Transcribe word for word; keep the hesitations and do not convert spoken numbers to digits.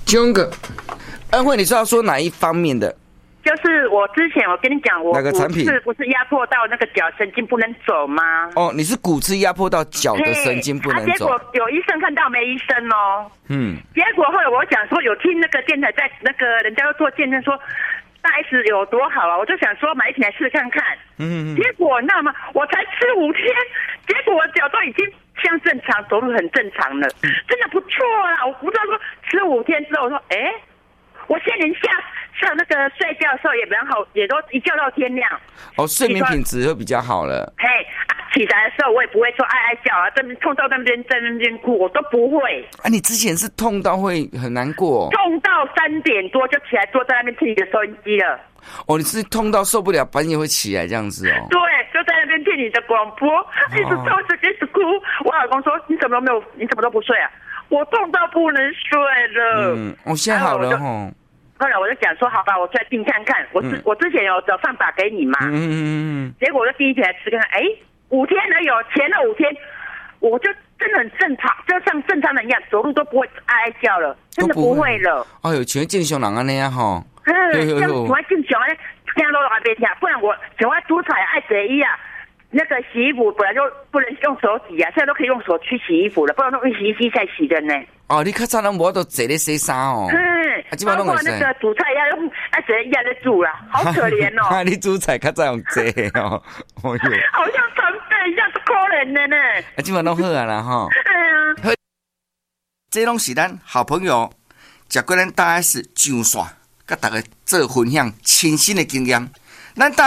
囧哥，恩惠，你是要说哪一方面的？ 就是我之前我跟你讲，我哪个产品骨刺不是压迫到那个脚神经不能走吗？ 哦，你是骨刺压迫到脚的神经不能走。 啊、结果有医生看到没医生哦。 嗯。 结果后来我讲说有听那个电台在那个人家要做见证说大 S 有多好啊，我就想说买一瓶来试看看。嗯嗯。结果那么我才吃五天，结果我脚都已经像正常，走路很正常了，嗯、真的不错啊！我不知道说吃五天之后，我说哎。欸我现在下上那个睡觉的时候也蛮好，也都一觉到天亮。 哦，睡眠品质会比较好了。 嘿，啊、起来的时候我也不会说哀哀叫啊，这边痛到那边在那边哭，我都不会。 啊，你之前是痛到会很难过、哦？ 痛到三点多就起来坐在那边听你的收音机了。 哦，你是痛到受不了，半夜会起来这样子哦？ 对，就在那边听你的广播，一直痛着一直哭。我老公说：“你怎么都没有？你怎么都不睡啊？”我痛到不能睡了。 嗯，我、哦、现在好了吼。 后来我就讲说，好吧，我再订看看。我之、嗯、我之前有有上打给你嘛，嗯嗯嗯，结果我就第一天来吃看看，哎，五天了有，前了五天，我就真的很正常，就像正常人一样，走路都不会哀哀叫了，真的不会了。 哎呦，像正常人安尼啊吼， 嗯，像我正常安尼，听都还没听，不然我像我煮菜爱洗衣啊。那个洗衣服本来就不能用手洗啊，现在都可以用手去洗衣服了，不然用洗衣机才洗的呢。 哦，你较早拢无都坐咧洗衫哦。 嗯，包括那个煮菜要用爱坐一样在煮啦，好可怜哦。 你煮菜较早用坐哦， 好像残废一样，可怜的呢。 啊，今晚拢好啊啦吼。 哎呀， 这拢是咱好朋友，食过咱大 S 上线，甲大家做分享亲身的经验，咱大。